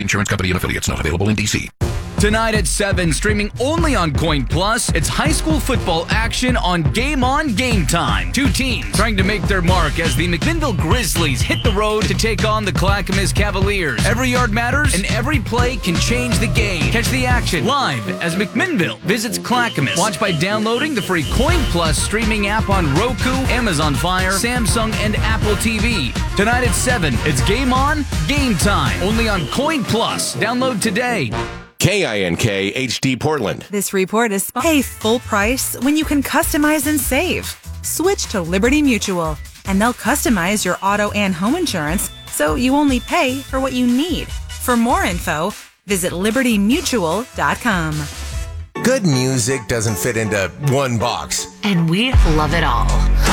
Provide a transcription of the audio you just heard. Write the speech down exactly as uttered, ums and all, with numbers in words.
Insurance Company and affiliates. Not available in D C. Tonight at seven, streaming only on Coin Plus, it's high school football action on Game On Game Time. Two teams trying to make their mark as the McMinnville Grizzlies hit the road to take on the Clackamas Cavaliers. Every yard matters, and every play can change the game. Catch the action live as McMinnville visits Clackamas. Watch by downloading the free Coin Plus streaming app on Roku, Amazon Fire, Samsung, and Apple T V. Tonight at seven, it's Game On Game Time, only on Coin Plus. Download today. K I N K H D Portland. This report is pay full price when you can customize and save. Switch to Liberty Mutual, and they'll customize your auto and home insurance so you only pay for what you need. For more info, visit liberty mutual dot com. Good music doesn't fit into one box. And we love it all.